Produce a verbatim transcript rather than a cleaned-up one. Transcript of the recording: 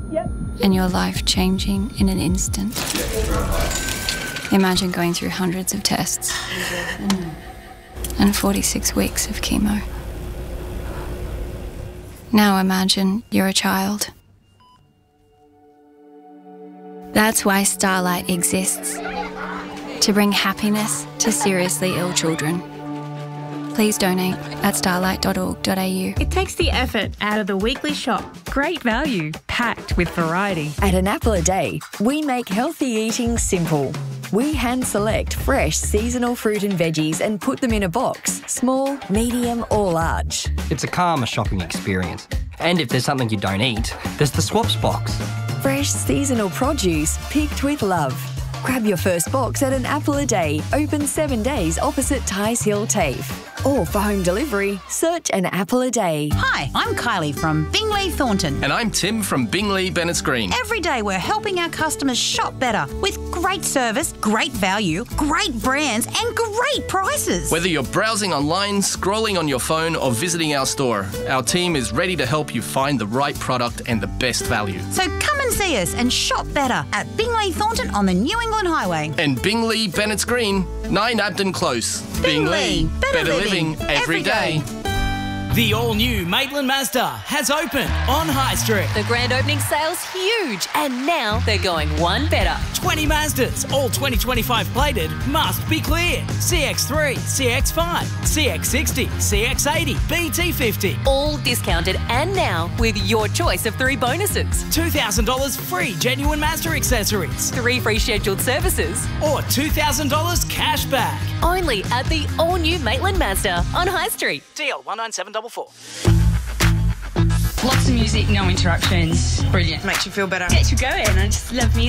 Yep. And your life changing in an instant. Imagine going through hundreds of tests and forty-six weeks of chemo. Now imagine you're a child. That's why Starlight exists, to bring happiness to seriously ill children. Please donate at starlight dot org dot a u. It takes the effort out of the weekly shop. Great value, packed with variety. At An Apple a Day, we make healthy eating simple. We hand select fresh seasonal fruit and veggies and put them in a box, small, medium or large. It's a calmer shopping experience. And if there's something you don't eat, there's the swaps box. Fresh seasonal produce picked with love. Grab your first box at An Apple a Day, open seven days opposite Tighes Hill TAFE. Or for home delivery, search An Apple a Day. Hi, I'm Kylie from Bingley Thornton. And I'm Tim from Bingley Bennett's Green. Every day we're helping our customers shop better with great service, great value, great brands and great prices. Whether you're browsing online, scrolling on your phone or visiting our store, our team is ready to help you find the right product and the best value. So come and see us and shop better at Bingley Thornton on the New England Highway. And Bingley Bennett's Green, nine Abden Close. Bingley, better, better living, living every day. day. The all-new Maitland Mazda has opened on High Street. The grand opening sale's huge, and now they're going one better. twenty Mazdas, all twenty twenty-five plated, must be cleared. C X three, C X five, C X sixty, C X eighty, B T fifty. All discounted, and now with your choice of three bonuses. two thousand dollars free genuine Mazda accessories. Three free scheduled services. Or two thousand dollars cash back. Only at the all-new Maitland Mazda on High Street. D L one nine seven four four. Lots of music, no interruptions. Brilliant. Makes you feel better. Gets you going. I just love music.